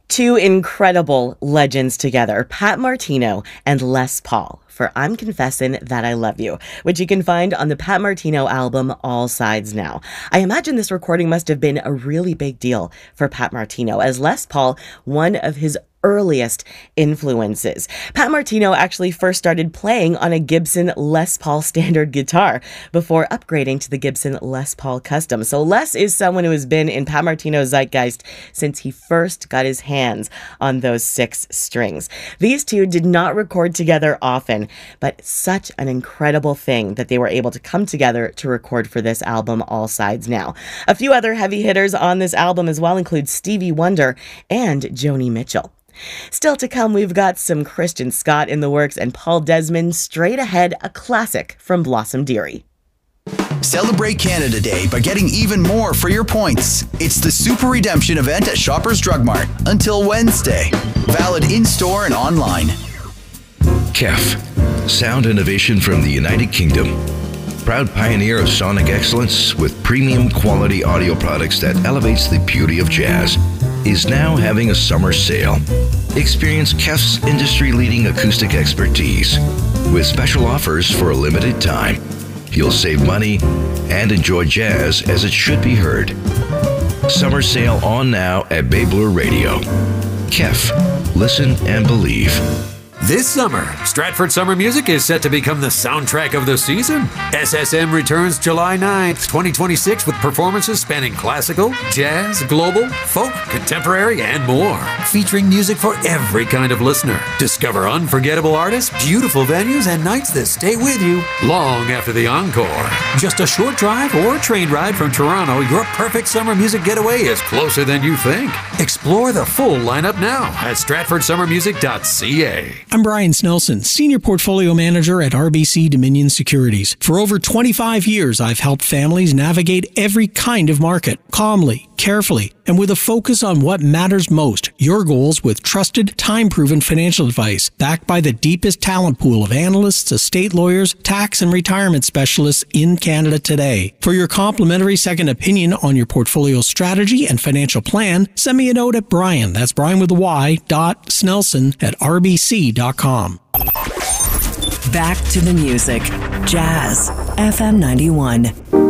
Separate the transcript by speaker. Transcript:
Speaker 1: Two incredible legends together, Pat Martino and Les Paul, for I'm Confessing That I Love You, which you can find on the Pat Martino album All Sides Now. I imagine this recording must have been a really big deal for Pat Martino, as Les Paul, one of his earliest influences. Pat Martino actually first started playing on a Gibson Les Paul standard guitar before upgrading to the Gibson Les Paul Custom. So Les is someone who has been in Pat Martino's zeitgeist since he first got his hands on those 6 strings. These two did not record together often, but such an incredible thing that they were able to come together to record for this album, All Sides Now. A few other heavy hitters on this album as well include Stevie Wonder and Joni Mitchell. Still to come, we've got some Christian Scott in the works and Paul Desmond, straight ahead, a classic from Blossom Dearie.
Speaker 2: Celebrate Canada Day by getting even more for your points. It's the Super Redemption event at Shoppers Drug Mart until Wednesday. Valid in-store and online.
Speaker 3: KEF, sound innovation from the United Kingdom. Proud pioneer of sonic excellence with premium quality audio products that elevates the beauty of jazz, is now having a summer sale. Experience KEF's industry-leading acoustic expertise with special offers for a limited time. You'll save money and enjoy jazz as it should be heard. Summer sale on now at Babler Radio. KEF, listen and believe.
Speaker 4: This summer, Stratford Summer Music is set to become the soundtrack of the season. SSM returns July 9th, 2026 with performances spanning classical, jazz, global, folk, contemporary, and more. Featuring music for every kind of listener. Discover unforgettable artists, beautiful venues, and nights that stay with you long after the encore. Just a short drive or train ride from Toronto, your perfect summer music getaway is closer than you think. Explore the full lineup now at stratfordsummermusic.ca.
Speaker 5: I'm Brian Snelson, Senior Portfolio Manager at RBC Dominion Securities. For over 25 years, I've helped families navigate every kind of market, calmly, carefully, and with a focus on what matters most, your goals with trusted, time-proven financial advice, backed by the deepest talent pool of analysts, estate lawyers, tax and retirement specialists in Canada today. For your complimentary second opinion on your portfolio strategy and financial plan, send me a note at Brian, that's Brian with a Y, .snelson@rbc.com.
Speaker 6: Back to the music. Jazz. FM 91.